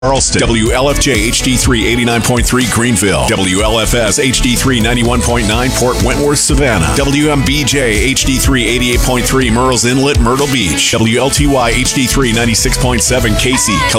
Charleston, WLFJ HD3 89.3 Greenville, WLFS HD3 91.9 Port Wentworth, Savannah, WMBJ HD3 88.3 Murrells Inlet, Myrtle Beach, WLTY HD3 96.7 Casey,